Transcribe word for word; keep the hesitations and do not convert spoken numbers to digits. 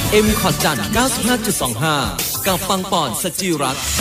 เอ็มคอร์ดจัน เก้าสิบห้าจุดสองห้า กับปังปอนสจิรัตน์